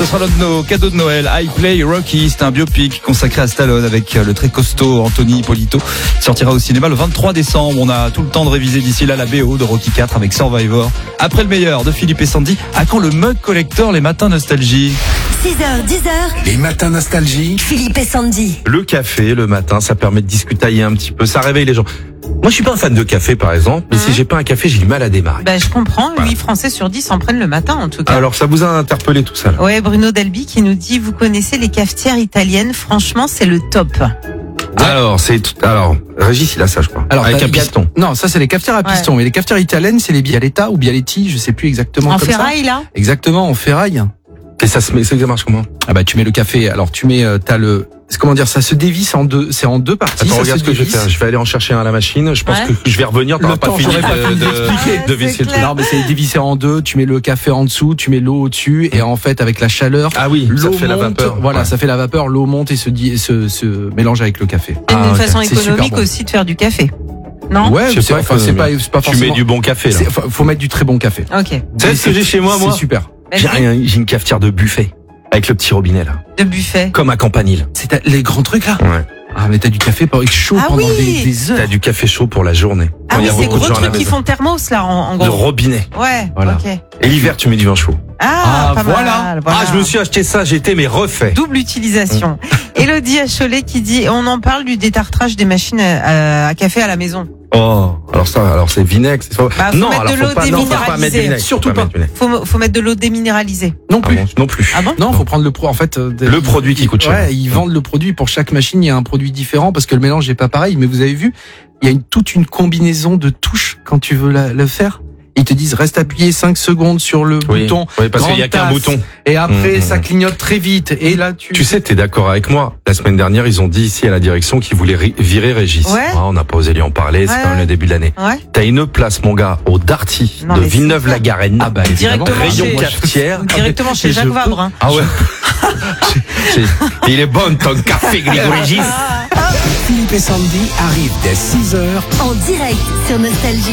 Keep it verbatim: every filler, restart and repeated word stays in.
sera l'un de nos cadeaux de Noël. I Play Rocky, c'est un biopic consacré à Stallone avec le très costaud Anthony Ippolito. Il sortira au cinéma le vingt-trois décembre. On a tout le temps de réviser d'ici là la B O de Rocky quatre avec Survivor. Après le meilleur de Philippe et Sandy, à quand le mug collector, les matins nostalgie? six heures, dix heures. Les matins nostalgie. Philippe et Sandy. Le café, le matin, ça permet de discutailler un petit peu, ça réveille les gens. Moi, je suis pas un fan de café, par exemple, mais mmh. si j'ai pas un café, j'ai du mal à démarrer. Bah, je comprends. Voilà. huit Français sur dix en prennent le matin, en tout cas. Alors, ça vous a interpellé tout ça, là? Ouais, Bruno Delby qui nous dit, vous connaissez les cafetières italiennes? Franchement, c'est le top. Alors, c'est, alors, Régis, il a ça, je crois. Alors, avec un il y a- piston. Non, ça c'est les cafetières à piston. Ouais. Mais les cafetières italiennes, c'est les Bialetta ou Bialetti, je sais plus exactement En comme ferraille, là? ça. Exactement, en ferraille. Et ça se met, ça marche comment? Ah bah tu mets le café. Alors tu mets, euh, t'as le, c'est comment dire, ça se dévisse en deux, c'est en deux parties. Attends, ça regarde se ce que je vais dévisse. faire. Je vais aller en chercher un à la machine. Je pense Ouais. que je vais revenir. Le T'auras pas temps, fini j'aurais pas de, pu de, l'expliquer. de Ouais, visser c'est le truc. clair. Non, mais c'est divisé en deux. Tu mets le café en dessous, tu mets l'eau au-dessus, et en fait avec la chaleur, Ah oui, ça l'eau fait la monte. vapeur. Voilà, Ouais. ça fait la vapeur. L'eau monte et se, di- se, se mélange avec le café. C'est Ah, une ok. façon C'est super économique bon. aussi de faire du café. Non? Ouais, Je c'est sais vrai. pas, Enfin, c'est mais pas, c'est pas Tu forcément. mets du bon café, là. c'est- faut, faut mettre du très bon café. Ok. Tu sais ce que j'ai chez moi, moi? C'est super. J'ai rien, j'ai une cafetière de buffet. Avec le petit robinet, là. De buffet. Comme à Campanile. C'est ta- les grands trucs là. Ouais. Ah mais t'as du café pour- chaud Ah pendant oui. des, des heures. T'as du café chaud pour la journée. Ah Quand il oui, y a ces beaucoup de gros gens à la trucs qui maison. font thermos, là, en, en De gros. robinet. Ouais, Voilà. ok. Et l'hiver, tu mets du vin chaud. Ah, Ah, pas voilà. mal, voilà. Ah, je me suis acheté ça, j'étais mais refait. Double utilisation. Élodie à Cholet qui dit, on en parle du détartrage des machines à, à café à la maison. Oh, alors ça, alors c'est vinaigre, c'est ça. Bah, faut non, mettre alors de faut l'eau pas, non, faut pas mettre de déminéralisée. vinaigre. Surtout Faut pas. mettre de vinaigre. Faut, faut mettre de l'eau déminéralisée. Non Ah plus. bon, non plus. Ah bon? Non, faut prendre le pro. En fait, euh, des- Le produit qui coûte cher. Ouais, ils vendent le produit pour chaque machine. Il y a un produit différent parce que le mélange est pas pareil. Mais vous avez vu, il y a une, toute une combinaison de touches quand tu veux la, le faire. Ils te disent reste appuyé cinq secondes sur le Oui, bouton. oui, parce qu'il y a grande qu'un tasse, bouton. Et après, Mmh. ça clignote très vite. Et là, tu. Tu sais, t'es d'accord avec moi. La semaine dernière, ils ont dit ici à la direction qu'ils voulaient ri- virer Régis. Ouais. Ah, on n'a pas osé lui en parler, c'est Ouais, quand même ouais. le début de l'année. Ouais. T'as une place, mon gars, au Darty Non, de mais c'est Villeneuve-la-Garenne. Ah bah évidemment. Directement Rayon chez- cafetière. Directement chez mais Jacques je peux- Vabre. Hein. Ah ouais. C'est- c'est- Il est bon ton café, Grégory Gis. Philippe et Sandy arrivent dès six heures. En direct sur Nostalgie.